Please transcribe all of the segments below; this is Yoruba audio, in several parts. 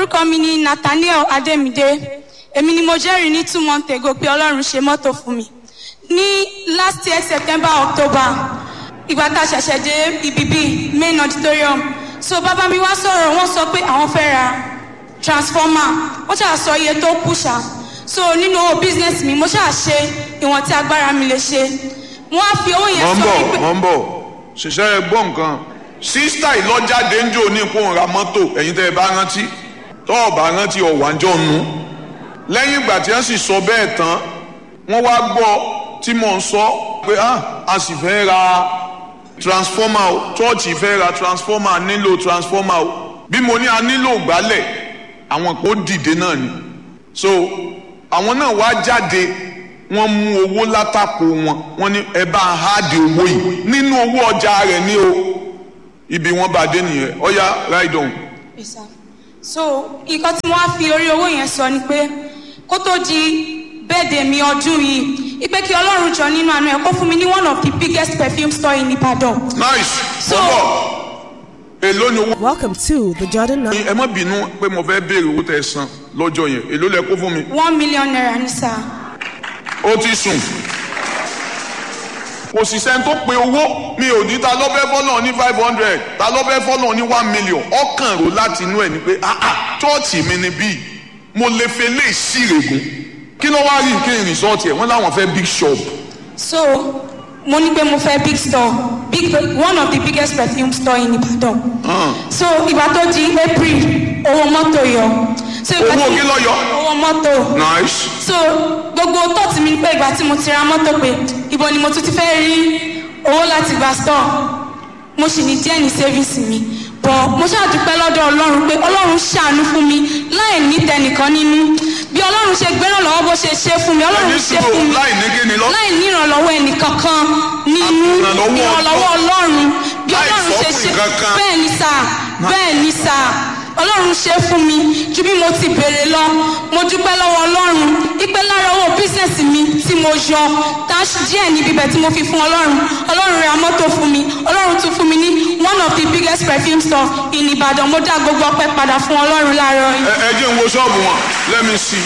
orúkọ mi ni Nathaniel Ademide. Èmi ni mo jẹ́rìí ní 2 months ago pé Ọlọ́run ṣe mọ́tò fún mi. Ní last year September October, ìgbà tá a ṣẹ̀ṣẹ̀ dé ibi main auditorium. So bàbá mi wá sọ̀rọ̀, wọ́n sọ pé àwọn fẹ́ ra transformer. Wọ́n ṣáà sọ iye tó kù ṣá. So nínú owó business mi, mo ṣáà ṣe ìwọ̀n tí agbára mi lè ṣe. Wọ́n á fi owó yẹn sọ wípé. mọ̀ ń bọ̀ ṣiṣẹ́ ẹ gbọ́ nǹkan. Sísítà ìlọ́jáde ń jò ní ipò ra mọ́tò ẹ̀yin tẹ́ ẹ bá rántí. Tọ́ ọ̀ bá rántí ọ̀wájọ́ nu. Lẹ́yìn ìgbà tí wọ́n sì sọ bẹ́ẹ̀ tán, wọ́n wá gbọ́ tí mò ń sọ pé a sì fẹ́ ra transformer o, chọ́ọ̀chì fẹ́ ra transformer, nílò transformer o. Bí mo ní a nílò gbálẹ̀, àwọn kò dìde náà ni. So àwọn náà wá jáde, wọ́n mú owó látàkò wọn, wọ́n ní ẹ bá ń háàdì owó yìí nínú owó ọjà rẹ̀ ní o. Ibi wọ́n bá dé nìyẹn, ọ̀ya ride on. Yes, sir. So nǹkan tí mo wá fi orí owó yẹn sọ ni pé kó tó di bẹ́ẹ̀dẹ̀ mi ọdún yìí, ipe kí Ọlọ́run jọ nínú àánú ẹ̀ kó fún mi ní one of the biggest perfume store in Ibadan. Nice. So èló ni owó. Welcome to the Jordan. Ẹ má bínú pé mo fẹ́ béèrè owó tẹ́ san lọ́jọ́ yẹn, èló lẹ kó fún mi. 1 million naira ní sá. Ó ti sùn. Kò sì sẹ́ni tó pe owó, mi ò ní ta lọ́bẹ̀ fọ́nà ní 500, ta lọ́bẹ̀ fọ́nà ní 1 million. Ọkàn rò láti inú ẹ̀ ni pé chọ́ọ̀chì mi ni bíi mo lè fẹ́ lè ṣìrègùn. Kí ló wá rí nǹkan ìrìnsọ́ọ̀tì ẹ̀? Wọ́n láwọn fẹ́ big shop. So mo ní pé mo fẹ́ big store, one of the biggest perfume store in Ibadan. So ìgbà tó di April, owó mọ́tò yọ. So Owó kí ló yọ? Owó mọ́tò. Nice. So gbogbo tọ́ọ̀tì mi pé ìgbà tí mo ti ra mọ́tò pé ibo ni mo tún ti fẹ́ rí owó láti gba store. Mo sì ní díẹ̀ ní savings mi. But mo ṣáà dúpẹ́ lọ́dọ̀ Ọlọ́run pé Ọlọ́run ṣàánú fún mi láì ní tẹnìkan nínú. Bí Ọlọ́run ṣe gbérànlọ́wọ́ bó ṣe ṣe fún mi, Ọlọ́run ṣe fún mi. Láì ní kíni lọ. Láì ní ìrànlọ́wọ́ ẹnìkankan nínú ìrànlọ́wọ́ Ọlọ́run. Bí Ọlọ́run ṣe ṣe bẹ́ẹ̀ ni sà. Ọlọ́run ṣe fún mi ju bí mo ti béèrè lọ. Mo dúpẹ́ lọ́wọ́ Ọlọ́run ipe lára owó bísíǹsì mi tí mo yọ táṣì díẹ̀ níbi bẹ̀ tí mo fi fún Ọlọ́run. Ọlọ́run ra mọ́tò fún mi. Ọlọ́run tún fún mi ní one of the biggest perfume store in Ibadan. Mo dá gbogbo ọpẹ́ padà fún Ọlọ́run láàárọ̀ yìí. Ẹ jẹ́ n wo ṣọ́ọ̀bù wọn, let me see.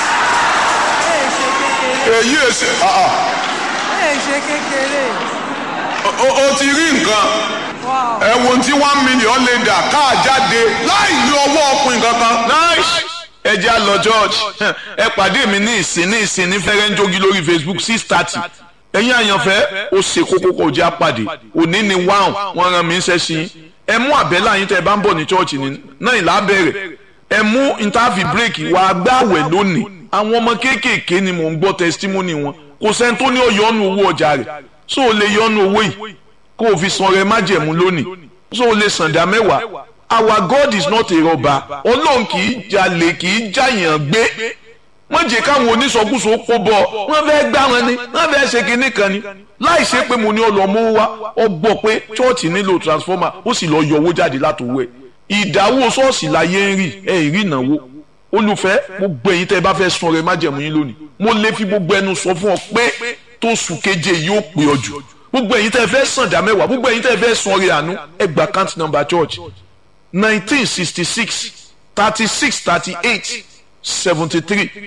Èyí èsè ṣe kékeré. o ti rí nǹkan. Ẹ̀wọ̀n tí 1 million lè dà káà jáde láì ní ọwọ́ ọkùnrin kankan. Nice. Ẹ jẹ́ àlọ́ George ẹ pàdé mi ní ìsìn ní fẹ́rẹ́ńjógí lórí Facebook 6:30 ẹ̀yin àyànfẹ́ ó ṣe kókó kó jẹ́ àpàdé òní ni wọ́n rán mi ń ṣẹ́ sí ẹ mú àbẹ́là yín tẹ́ ẹ bá ń bọ̀ ní chọ́ọ̀chì ní náà ìlà bẹ̀rẹ̀ ẹ mú interview break wà á gbààwẹ̀ lónìí àwọn ọmọ kéékèèké ni mò ń gbọ́ testimony wọn kò sẹ́ni tó ní ó yọnu owó ọjà rẹ̀ so o lè yọnu owó yìí kó o fi san rẹ májẹ̀mú lónìí so o lè san dá mẹ́wàá. Our God is not a robber. Ọlọ́run kì í jalè kì í jàyàn gbé. Wọ́n jẹ́ káwọn onísọkúsọ kó bọ̀. Wọ́n fẹ́ gbá wọn ni. Wọ́n fẹ́ ṣe kinní kan ni. Láì ṣe pé mo ní ọlọ́mọ wá. Ọ gbọ́ pé chọ́ọ̀tì nílò transformer. Ó sì lọ yọ owó jáde látòwú ẹ̀. Ìdáwó ṣọ́ọ̀ṣì láyé ń rí. Ẹ rí ìnáwó. Olùfẹ́ gbogbo ẹ̀yin tẹ́ ẹ bá fẹ́ sun rẹ májẹ̀mú yín lónìí. Mo lè fi gbogbo ẹnu sọ fún ọ pé tó sùn keje yóò pè ọ jù. Gbogbo ẹ̀yin tẹ́ ẹ fẹ́ sàn dá mẹ́wàá. Gbogbo ẹ̀yin tẹ́ ẹ fẹ́ sun ọrẹ àánú. Ẹ gba account number church. 1966 36 38 73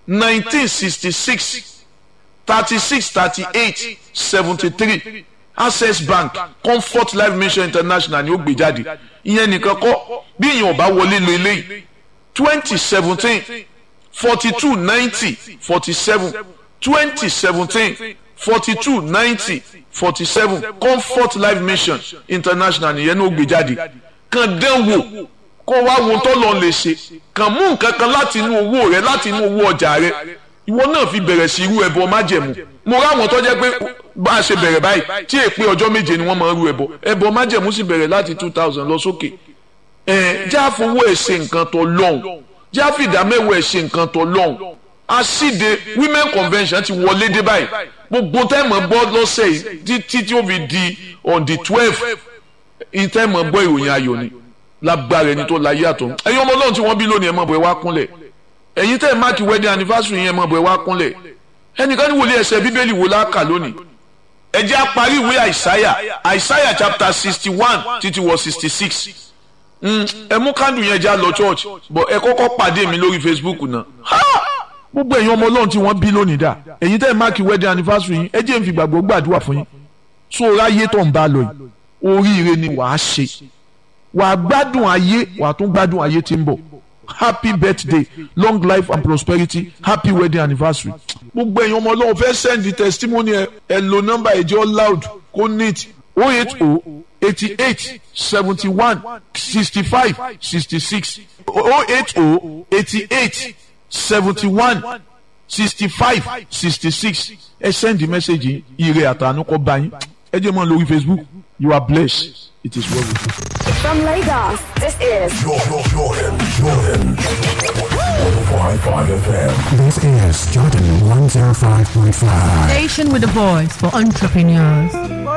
1966 36 38 73 Access Bank Comfort Life Mission International ni ó gbé jáde ìyẹn nìkan kọ́ bí èèyàn ò bá wọlé lo eléyìí 2017 42 90 47 2017 42 90 47 Comfort Life Mission International nìyẹn ní ó gbé jáde kàn dán wò kó wá wo tó lọ lè ṣe kàn mú nǹkan kan láti inú owó rẹ láti inú owó ọjà rẹ ìwọ náà fi bẹ̀rẹ̀ sí irú ẹbọ májẹ̀mú mo ráwọn tó jẹ́ pé bá a ṣe bẹ̀rẹ̀ báyìí tí èpè ọjọ́ méje ni wọ́n máa ń rú ẹbọ májẹ̀mú sì bẹ̀rẹ̀ láti 2000 lọ sókè jẹ́ àfowó ẹ̀ ṣe nǹkan tó lọ́hùn jẹ́ àfìdámẹ́wọ̀ ẹ̀ ṣe nǹkan tó lọ́hùn àṣìde women convention ti wọlé dé báyìí gbogbo tẹ́ẹ̀mọ̀ gbọ́ lọ́sẹ̀ yìí títí tí ó fi di on the 12th ìtẹ́ẹ̀mọ̀ gbọ́ ìròyìn ayọ̀ ni lágbára ẹni tó láyé àtọ̀ ẹ̀yin ọmọ ọlọ́run tí wọ́n bí lónìí ẹ̀ mọ̀ bọ̀ ẹ̀ wá kúnlẹ̀ ẹ̀yin tẹ́ẹ̀ máàkì wedding anniversary yẹn mọ̀ bọ̀ ẹ̀ wá kúnlẹ̀ ẹnìkan ní wòlíì ẹsẹ̀ bíbélì wo láàkà lónìí ẹ jẹ́ á parí ìwé àìsáyà chapter 61 títí wọ 66 ẹ mú kándù yẹn já lọ church but ẹ kọ́kọ́ pàdé mi lórí Facebook náà gbogbo ẹ̀yin ọmọ Ọlọ́run tí wọ́n bí lónìí dà ẹ̀yin tẹ́ ẹ máàkì wedding anniversary yín ẹ jẹ́ n fi gbàgbọ́ gbàdúrà fún yín so ráyé tó ń bá lọ yìí oríire ni wàá ṣe wàá gbádùn ayé wàá tún gbádùn ayé tí ń bọ̀ happy birthday long life and prosperity happy wedding anniversary gbogbo ẹ̀yin ọmọ Ọlọ́run fẹ́ send the testimony ẹ lo number ẹ̀jẹ̀ loud kó neat 080 88 71 65 66 080 88 71 65 66 ẹ send the message ire àtànú kọ bá yín ẹ jẹ́ mọ́ lórí Facebook you are blessed it is well with you. From Lagos, this is Jordan 105.5 FM. This is Jordan 105.5. Station with a voice for entrepreneurs.